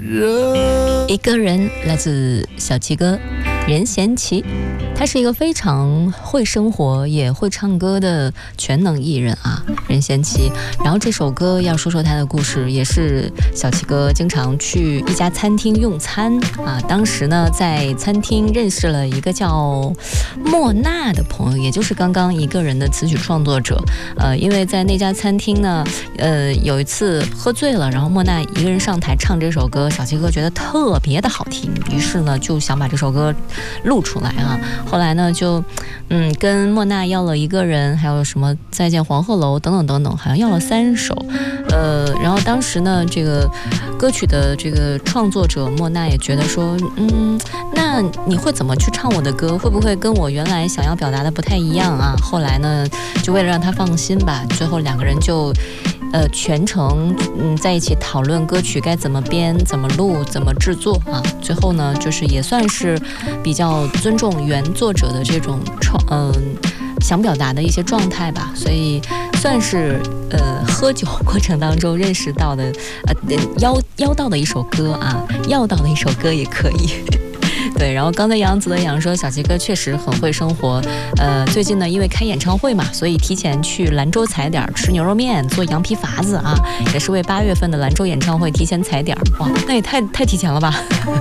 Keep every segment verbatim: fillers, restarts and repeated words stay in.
人。一个人来自小七哥任贤齐，他是一个非常会生活也会唱歌的全能艺人啊，任贤齐。然后这首歌要说说他的故事，也是小七哥经常去一家餐厅用餐啊。当时呢，在餐厅认识了一个叫莫娜的朋友，也就是刚刚一个人的词曲创作者。呃，因为在那家餐厅呢，呃，有一次喝醉了，然后莫娜一个人上台唱这首歌，小七哥觉得特别的好听，于是呢就想把这首歌录出来啊。后来呢就嗯跟莫娜要了一个人，还有什么再见黄鹤楼等等等等，好像要了三首。呃，然后当时呢这个歌曲的这个创作者莫娜也觉得说，嗯，那你会怎么去唱我的歌？会不会跟我原来想要表达的不太一样啊？后来呢，就为了让他放心吧，最后两个人就呃全程嗯在一起讨论歌曲该怎么编、怎么录、怎么制作啊。最后呢，就是也算是比较尊重原作者的这种创嗯、呃、想表达的一些状态吧，所以算是呃喝酒过程当中认识到的呃邀邀到的一首歌啊，要到的一首歌也可以。对，然后刚才杨子的杨说小七哥确实很会生活，呃，最近呢因为开演唱会嘛，所以提前去兰州踩点吃牛肉面，做羊皮筏子啊，也是为八月份的兰州演唱会提前踩点。哇，那也太太提前了吧。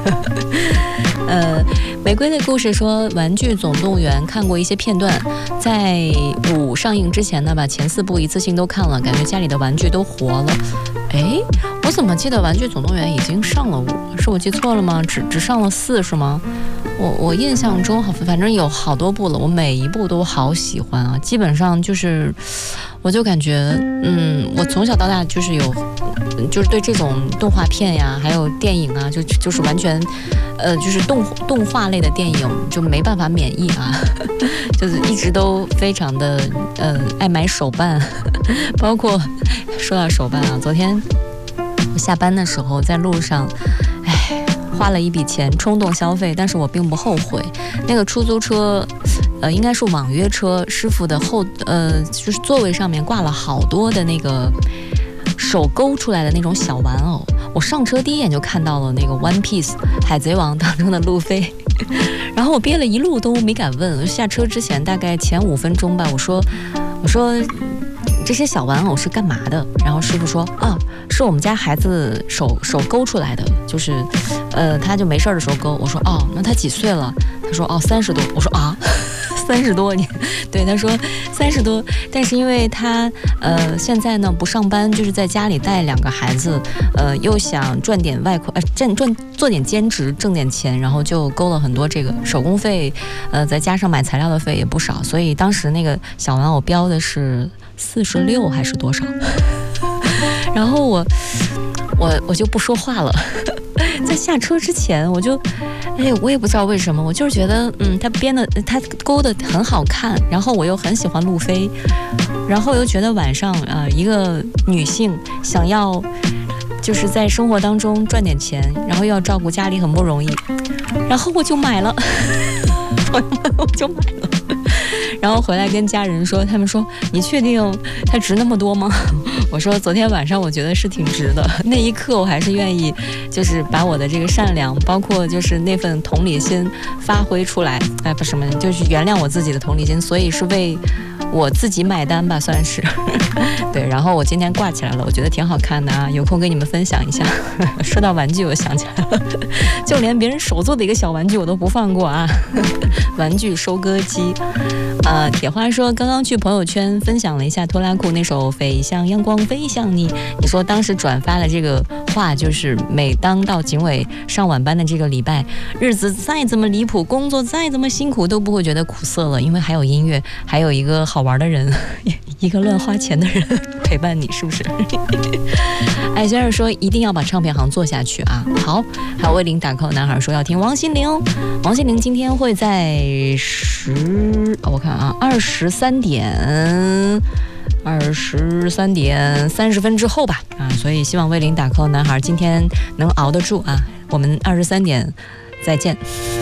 呃，玫瑰的故事说，玩具总动员看过一些片段，在五上映之前呢，把前四部一次性都看了，感觉家里的玩具都活了。哎，我怎么记得玩具总动员已经上了五？是我记错了吗？只只上了四是吗？我我印象中好，反正有好多部了，我每一部都好喜欢啊，基本上就是，我就感觉，嗯，我从小到大就是有，就是对这种动画片呀，还有电影啊，就就是完全，呃，就是动动画类的电影就没办法免疫啊，就是一直都非常的，呃，爱买手办，包括说到手办啊，昨天我下班的时候在路上，哎。花了一笔钱冲动消费，但是我并不后悔。那个出租车呃，应该是网约车师傅的后呃，就是座位上面挂了好多的那个手勾出来的那种小玩偶。我上车第一眼就看到了那个 One Piece 海贼王当中的路飞，然后我憋了一路都没敢问。下车之前大概前五分钟吧，我说我说这些小玩偶是干嘛的？然后师傅说啊，是我们家孩子手手勾出来的，就是呃他就没事的时候勾。我说哦，那他几岁了？他说哦三十多。我说啊三十多，你对他说三十多，但是因为他呃现在呢不上班，就是在家里带两个孩子，呃又想赚点外快，呃挣赚做点兼职挣点钱，然后就勾了很多这个手工费，呃再加上买材料的费也不少，所以当时那个小玩偶标的是四十六还是多少？然后我我我就不说话了。在下车之前，我就，哎，我也不知道为什么，我就是觉得，嗯，他编的，他勾的很好看，然后我又很喜欢路飞，然后又觉得晚上啊、呃，一个女性想要就是在生活当中赚点钱，然后又要照顾家里很不容易，然后我就买了，我就买了。然后回来跟家人说，他们说你确定它值那么多吗？我说昨天晚上我觉得是挺值的，那一刻我还是愿意就是把我的这个善良，包括就是那份同理心发挥出来，哎不什么，就是原谅我自己的同理心，所以是为我自己买单吧，算是。对，然后我今天挂起来了，我觉得挺好看的啊，有空跟你们分享一下。说到玩具我想起来了，就连别人手做的一个小玩具我都不放过啊。玩具收割机。呃，铁花说刚刚去朋友圈分享了一下拖拉库那首飞向阳光飞向你，你说当时转发了这个话，就是每当到警委上晚班的这个礼拜，日子再怎么离谱，工作再怎么辛苦，都不会觉得苦涩了，因为还有音乐，还有一个好玩的人，一个乱花钱的人陪伴你，是不是？哎，先生说一定要把唱片行做下去啊。好，还有为零打 call 男孩说要听王心凌，王心凌今天会在十、哦、我看啊二十三点二十三点三十分之后吧啊，所以希望为零打 call 男孩今天能熬得住啊，我们二十三点再见。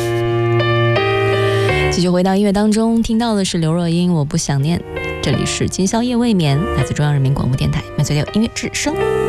继续回到音乐当中，听到的是刘若英我不想念，这里是今宵夜未眠，来自中央人民广播电台麦穗六音乐之声。